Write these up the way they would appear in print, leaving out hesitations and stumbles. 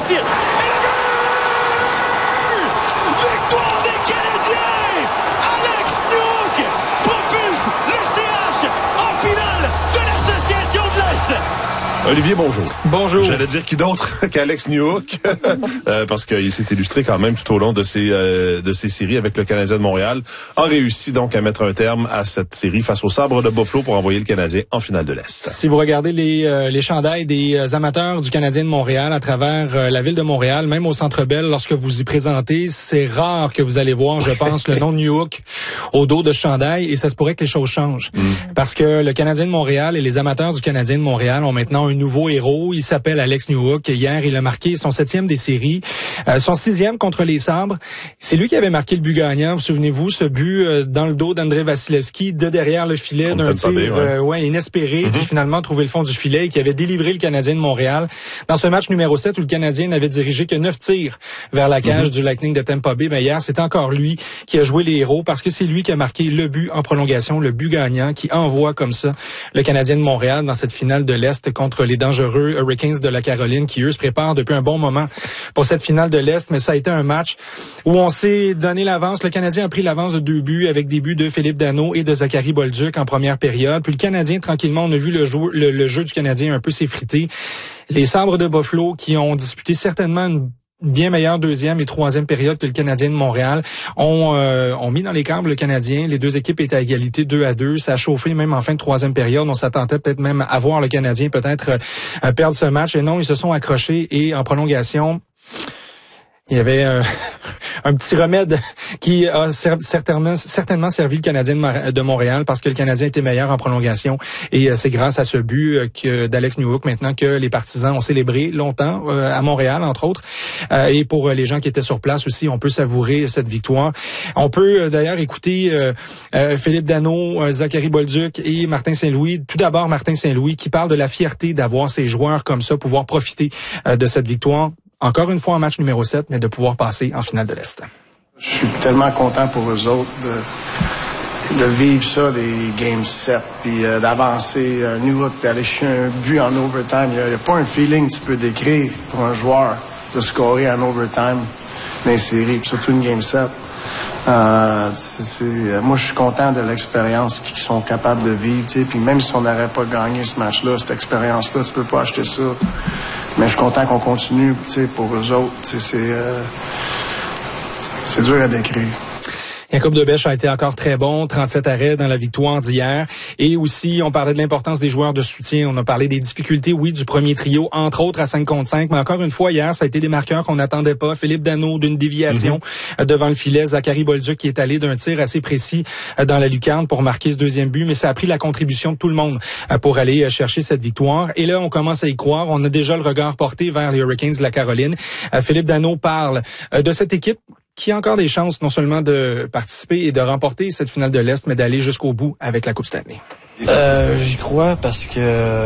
tir. Et le but! Victoire des Canadiens! Alex Newhook propulse le CH en finale de l'Association de l'Est. Olivier, bonjour. Bonjour. J'allais dire qui d'autre qu'Alex Newhook, parce qu'il s'est illustré quand même tout au long de ces séries avec le Canadien de Montréal, a réussi donc à mettre un terme à cette série face au Sabre de Buffalo pour envoyer le Canadien en finale de l'Est. Si vous regardez les chandails des amateurs du Canadien de Montréal à travers la ville de Montréal, même au Centre Bell, lorsque vous y présentez, c'est rare que vous allez voir, je pense, le nom de Newhook au dos de ce chandail, et ça se pourrait que les choses changent. Parce que le Canadien de Montréal et les amateurs du Canadien de Montréal ont maintenant un nouveau héros. Il s'appelle Alex Newhook. Hier, il a marqué son 7e des séries, son 6e contre les Sabres. C'est lui qui avait marqué le but gagnant. Vous souvenez-vous, ce but dans le dos d'Andrei Vasilevskiy, de derrière le filet, d'un tir inespéré, qui finalement trouvait le fond du filet et qui avait délivré le Canadien de Montréal dans ce match numéro 7 où le Canadien n'avait dirigé que 9 tirs vers la cage du Lightning de Tampa Bay. Mais hier, c'est encore lui qui a joué les héros parce que c'est lui qui a marqué le but en prolongation, le but gagnant qui envoie comme ça le Canadien de Montréal dans cette finale de l'Est contre les dangereux Hurricanes de la Caroline qui, eux, se préparent depuis un bon moment pour cette finale de l'Est. Mais ça a été un match où on s'est donné l'avance. Le Canadien a pris l'avance de 2 buts avec des buts de Philippe Danault et de Zachary Bolduc en première période. Puis le Canadien, tranquillement, on a vu le jeu du Canadien un peu s'effriter. Les Sabres de Buffalo qui ont disputé certainement une bien meilleure deuxième et troisième période que le Canadien de Montréal ont mis dans les câbles le Canadien. Les deux équipes étaient à égalité 2-2. Ça a chauffé même en fin de troisième période. On s'attendait peut-être même à voir le Canadien peut-être perdre ce match. Et non, ils se sont accrochés et en prolongation, il y avait un petit remède qui a certainement servi le Canadien de Montréal parce que le Canadien était meilleur en prolongation. Et c'est grâce à ce but d'Alex Newhook maintenant que les partisans ont célébré longtemps à Montréal, entre autres. Et pour les gens qui étaient sur place aussi, on peut savourer cette victoire. On peut d'ailleurs écouter Philippe Danault, Zachary Bolduc et Martin Saint-Louis. Tout d'abord, Martin Saint-Louis qui parle de la fierté d'avoir ces joueurs comme ça, pouvoir profiter de cette victoire. Encore une fois en match numéro 7, mais de pouvoir passer en finale de l'Est. Je suis tellement content pour eux autres de vivre ça, des Game 7, puis d'avancer. Newhook, d'aller chercher un but en overtime. Il n'y a pas un feeling que tu peux décrire pour un joueur de scorer en overtime dans les séries, puis surtout une Game 7. Moi, je suis content de l'expérience qu'ils sont capables de vivre. Puis même si on n'aurait pas gagné ce match-là, cette expérience-là, tu peux pas acheter ça. Mais je suis content qu'on continue pour eux autres. C'est dur à décrire. Jacob Debèche a été encore très bon, 37 arrêts dans la victoire d'hier. Et aussi, on parlait de l'importance des joueurs de soutien. On a parlé des difficultés, oui, du premier trio, entre autres à 5 contre 5. Mais encore une fois, hier, ça a été des marqueurs qu'on n'attendait pas. Philippe Danault d'une déviation devant le filet. Zachary Bolduc qui est allé d'un tir assez précis dans la lucarne pour marquer ce deuxième but. Mais ça a pris la contribution de tout le monde pour aller chercher cette victoire. Et là, on commence à y croire. On a déjà le regard porté vers les Hurricanes de la Caroline. Philippe Danault parle de cette équipe qui a encore des chances non seulement de participer et de remporter cette finale de l'Est, mais d'aller jusqu'au bout avec la Coupe Stanley. J'y crois parce que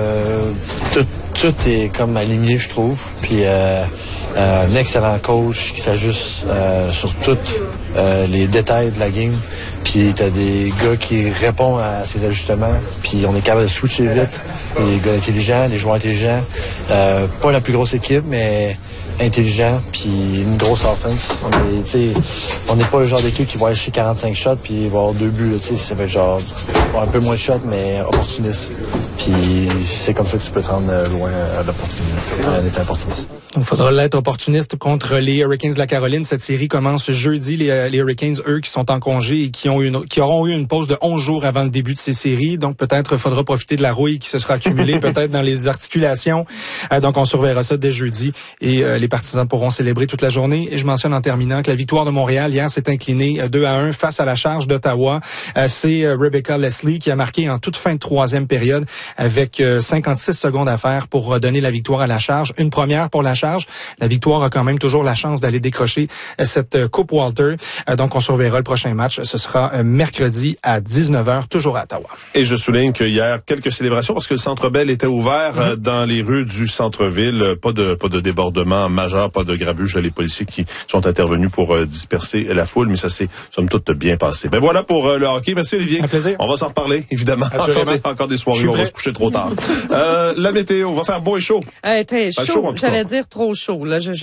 tout est comme aligné, je trouve. Puis un excellent coach qui s'ajuste sur tous les détails de la game. Puis t'as des gars qui répondent à ces ajustements. Puis on est capable de switcher vite. Des gars intelligents, des joueurs intelligents. Pas la plus grosse équipe, mais intelligent, puis une grosse offense. On n'est pas le genre d'équipe qui va aller chercher 45 shots puis va avoir 2 buts. Ça fait genre un peu moins de shots, mais opportuniste. Puis c'est comme ça que tu peux te rendre loin à l'opportunité. En étant opportuniste. Il faudra l'être opportuniste contre les Hurricanes de la Caroline. Cette série commence jeudi. Les Hurricanes, eux, qui sont en congé et qui auront eu une pause de 11 jours avant le début de ces séries. Donc peut-être faudra profiter de la rouille qui se sera accumulée peut-être dans les articulations. Donc on surveillera ça dès jeudi. Et les partisans pourront célébrer toute la journée. Et je mentionne en terminant que la victoire de Montréal hier s'est inclinée 2-1 face à la charge d'Ottawa. C'est Rebecca Leslie qui a marqué en toute fin de troisième période avec 56 secondes à faire pour donner la victoire à la charge. Une première pour la charge. La victoire a quand même toujours la chance d'aller décrocher cette Coupe Walter. Donc on surveillera le prochain match. Ce sera mercredi à 19h, toujours à Ottawa. Et je souligne qu'hier, quelques célébrations parce que le Centre Bell était ouvert dans les rues du centre-ville. Pas de débordement majeur, pas de grabuge. Les policiers qui sont intervenus pour disperser la foule, mais ça s'est somme toute bien passé. Ben voilà pour le hockey. Merci Olivier. Un plaisir. On va s'en reparler, évidemment. Encore des soirées où on va se coucher trop tard. La météo, va faire beau et chaud. Très chaud. Chaud, J'allais dire trop chaud. Là,